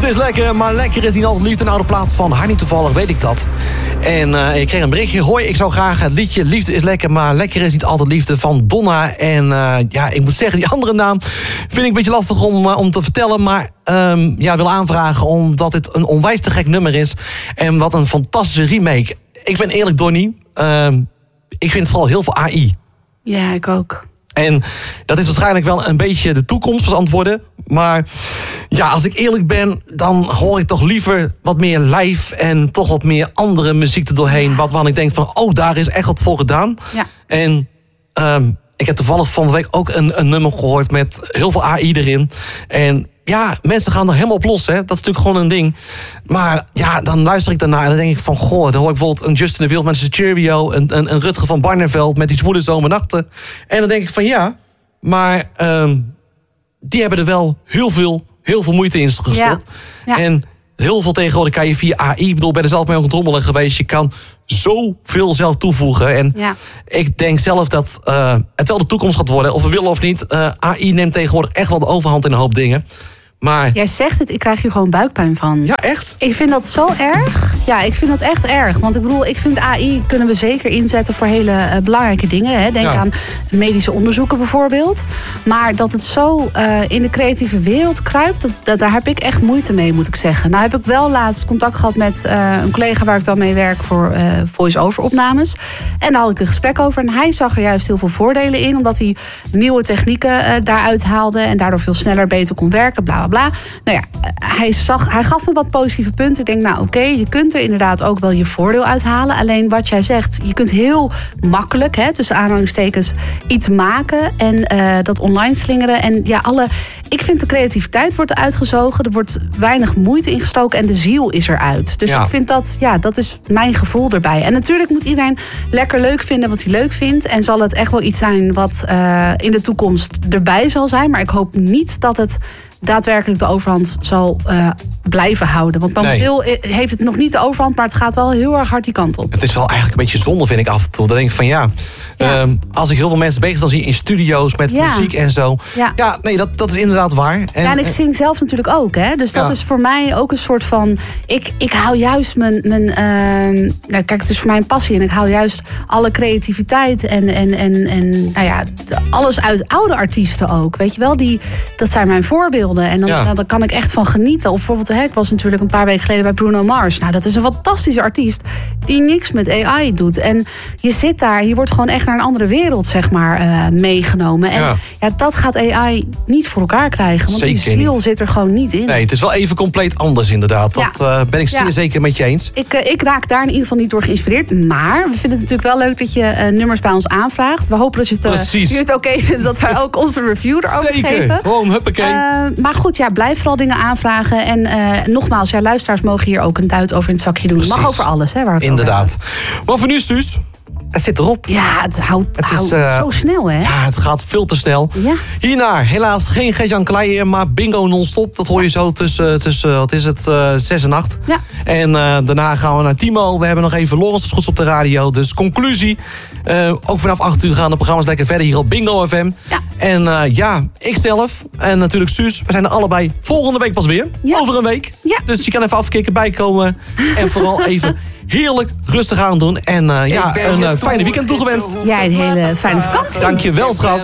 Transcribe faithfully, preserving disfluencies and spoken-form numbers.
Liefde is lekker, maar lekker is niet altijd liefde. Een oude plaat van haar, niet toevallig weet ik dat. En uh, ik kreeg een berichtje. Hoi, ik zou graag het liedje Liefde is lekker, maar lekker is niet altijd liefde van Donna. En uh, ja, ik moet zeggen, die andere naam vind ik een beetje lastig om, uh, om te vertellen. Maar um, ja, wil aanvragen omdat dit een onwijs te gek nummer is. En wat een fantastische remake. Ik ben eerlijk, Donnie. Uh, ik vind vooral heel veel A I. Ja, ik ook. En dat is waarschijnlijk wel een beetje de toekomst van antwoorden. Maar ja, als ik eerlijk ben, dan hoor ik toch liever wat meer live en toch wat meer andere muziek er doorheen. Wat waarvan ik denk van, oh, daar is echt wat voor gedaan. Ja. En um, ik heb toevallig van de week ook een, een nummer gehoord met heel veel A I erin. En ja, mensen gaan er helemaal op los, hè. Dat is natuurlijk gewoon een ding. Maar ja, dan luister ik daarna en dan denk ik van, goh, dan hoor ik bijvoorbeeld een Justin de Wild met zijn Cheerio, een, een, een Rutger van Barneveld met die zwoele zomernachten. En dan denk ik van ja, maar um, die hebben er wel heel veel, heel veel moeite in gestopt. Ja. Ja. En heel veel tegenwoordig kan je via A I, ik bedoel, ben er zelf mee aan het rommelen geweest. Je kan zoveel zelf toevoegen. En ja. ik denk zelf dat uh, het wel de toekomst gaat worden. Of we willen of niet. Uh, A I neemt tegenwoordig echt wel de overhand in een hoop dingen. Maar jij zegt het, ik krijg hier gewoon buikpijn van. Ja, echt? Ik vind dat zo erg. Ja, ik vind dat echt erg. Want ik bedoel, ik vind A I kunnen we zeker inzetten voor hele uh, belangrijke dingen. Hè. Denk ja. aan medische onderzoeken bijvoorbeeld. Maar dat het zo uh, in de creatieve wereld kruipt, dat, dat, daar heb ik echt moeite mee, moet ik zeggen. Nou heb ik wel laatst contact gehad met uh, een collega waar ik dan mee werk voor uh, voice-over opnames. En daar had ik een gesprek over. En hij zag er juist heel veel voordelen in, omdat hij nieuwe technieken uh, daaruit haalde en daardoor veel sneller, beter kon werken, bla bla bla. Nou ja, hij, zag, hij gaf me wat positieve punten. Ik denk, nou oké, okay, je kunt er inderdaad ook wel je voordeel uithalen. Alleen wat jij zegt, je kunt heel makkelijk, hè, tussen aanhalingstekens, iets maken en uh, dat online slingeren. En ja, alle, ik vind de creativiteit wordt uitgezogen. Er wordt weinig moeite ingestoken en de ziel is eruit. Dus ja. ik vind dat, ja, dat is mijn gevoel erbij. En natuurlijk moet iedereen lekker leuk vinden wat hij leuk vindt. En zal het echt wel iets zijn wat uh, in de toekomst erbij zal zijn. Maar ik hoop niet dat het daadwerkelijk de overhand zal uh, blijven houden. Want momenteel nee. heeft het nog niet de overhand, maar het gaat wel heel erg hard die kant op. Het is wel eigenlijk een beetje zonde, vind ik af en toe. Dan denk ik van ja, ja. Um, als ik heel veel mensen bezig dan zie in studio's met ja. muziek en zo. Ja, ja nee, dat, dat is inderdaad waar. En, ja, en ik zing zelf natuurlijk ook, hè. Dus dat ja. is voor mij ook een soort van, ik, ik hou juist mijn, mijn uh, nou, kijk, het is voor mij een passie en ik hou juist alle creativiteit en, en, en, en nou ja, alles uit oude artiesten ook. Weet je wel, die, dat zijn mijn voorbeelden. En dan, ja. dan kan ik echt van genieten. Of bijvoorbeeld, hè, ik was natuurlijk een paar weken geleden bij Bruno Mars. Nou, dat is een fantastische artiest die niks met A I doet. En je zit daar, je wordt gewoon echt naar een andere wereld, zeg maar, uh, meegenomen. En ja. ja, dat gaat A I niet voor elkaar krijgen. Want zeker die ziel niet. Zit er gewoon niet in. Nee, het is wel even compleet anders inderdaad. Dat ja. uh, ben ik zeer ja. zeker met je eens. Ik, uh, ik raak daar in ieder geval niet door geïnspireerd. Maar we vinden het natuurlijk wel leuk dat je uh, nummers bij ons aanvraagt. We hopen dat je het, uh, je het oké vindt dat wij ook onze review erover zeker. geven. Zeker, gewoon huppakee. Uh, maar goed, ja, blijf vooral dingen aanvragen. En uh, nogmaals, ja, luisteraars mogen hier ook een duit over in het zakje doen. Het mag over alles, hè, waar we het inderdaad. Maar voor nu, Suus, het zit erop. Ja, het houdt, het houdt is, uh, zo snel, hè? Ja, het gaat veel te snel. Ja. Hierna, helaas geen Gert-Jan Kleijer, maar bingo non-stop. Dat hoor je zo tussen, tussen wat is het, uh, zes en acht. Ja. En uh, daarna gaan we naar Timo. We hebben nog even Lawrence Schots op de radio. Dus conclusie, uh, ook vanaf acht uur gaan de programma's lekker verder hier op Bingo F M. Ja. En uh, ja, ikzelf en natuurlijk Suus, we zijn er allebei volgende week pas weer. Ja. Over een week. Ja. Dus je kan even afkicken, bijkomen. En vooral even heerlijk rustig aan doen. En uh, ja, een uh, fijne weekend toegewenst. Jij een hele fijne vakantie. Dank je wel, schat.